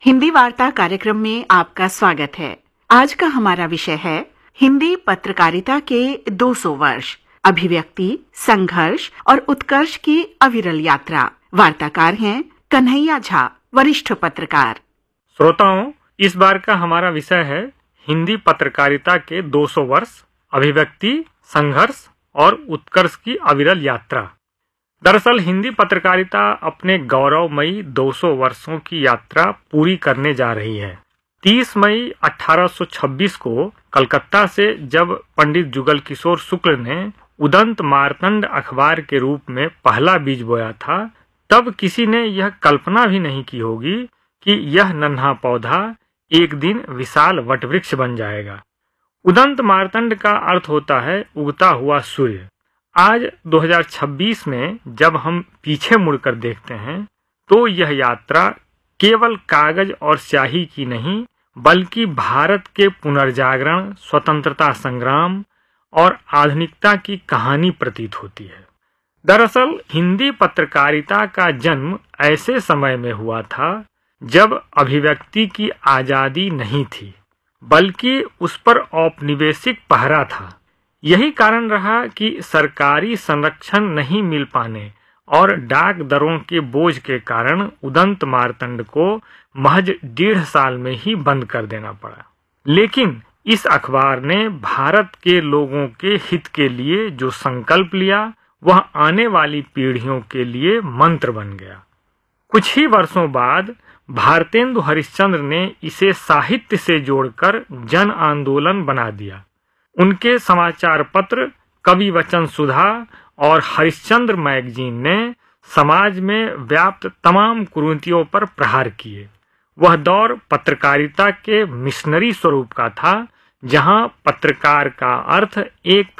हिंदी वार्ता कार्यक्रम में आपका स्वागत है। आज का हमारा विषय है हिंदी पत्रकारिता के 200 वर्ष, अभिव्यक्ति, संघर्ष और उत्कर्ष की अविरल यात्रा। वार्ताकार हैं कन्हैया झा, वरिष्ठ पत्रकार। श्रोताओं, इस बार का हमारा विषय है हिंदी पत्रकारिता के 200 वर्ष, अभिव्यक्ति, संघर्ष और उत्कर्ष की अविरल यात्रा। दरअसल हिंदी पत्रकारिता अपने गौरवमयी 200 वर्षों की यात्रा पूरी करने जा रही है। 30 मई 1826 को कलकत्ता से जब पंडित जुगल किशोर शुक्ल ने उदंत मार्तंड अखबार के रूप में पहला बीज बोया था, तब किसी ने यह कल्पना भी नहीं की होगी कि यह नन्हा पौधा एक दिन विशाल वटवृक्ष बन जाएगा। उदंत मार्तंड का अर्थ होता है उगता हुआ सूर्य। आज 2026 में जब हम पीछे मुड़कर देखते हैं तो यह यात्रा केवल कागज और स्याही की नहीं, बल्कि भारत के पुनर्जागरण, स्वतंत्रता संग्राम और आधुनिकता की कहानी प्रतीत होती है। दरअसल हिंदी पत्रकारिता का जन्म ऐसे समय में हुआ था जब अभिव्यक्ति की आजादी नहीं थी, बल्कि उस पर औपनिवेशिक पहरा था। यही कारण रहा कि सरकारी संरक्षण नहीं मिल पाने और डाक दरों के बोझ के कारण उदंत मार्तंड को महज 1.5 साल में ही बंद कर देना पड़ा। लेकिन इस अखबार ने भारत के लोगों के हित के लिए जो संकल्प लिया, वह आने वाली पीढ़ियों के लिए मंत्र बन गया। कुछ ही वर्षों बाद भारतेंदु हरिश्चंद्र ने इसे साहित्य से जोड़कर जन आंदोलन बना दिया। उनके समाचार पत्र कवि वचन सुधा और हरिश्चंद्र मैगजीन ने समाज में व्याप्त तमाम कुरीतियों पर प्रहार किए। वह दौर पत्रकारिता के मिशनरी स्वरूप का था, जहां पत्रकार का अर्थ एक